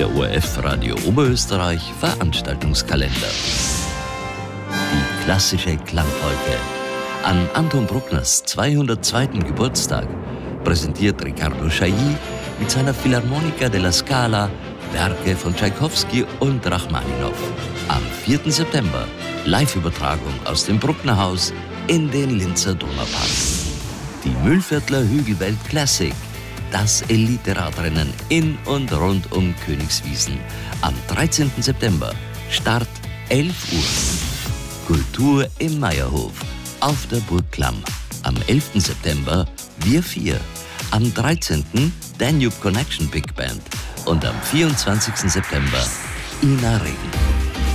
Der ORF Radio Oberösterreich Veranstaltungskalender. Die klassische Klangpolke. An Anton Bruckners 202. Geburtstag präsentiert Riccardo Chailly mit seiner Philharmonica della Scala Werke von Tschaikowski und Rachmaninow. Am 4. September Live-Übertragung aus dem Brucknerhaus in den Linzer Donaupark. Die Mühlviertler Hügelwelt Classic. Das Elite-Radrennen in und rund um Königswiesen. Am 13. September. Start 11 Uhr. Kultur im Meierhof. Auf der Burg Klamm. Am 11. September. Wir 4. Am 13. Danube Connection Big Band. Und am 24. September. Ina Regen.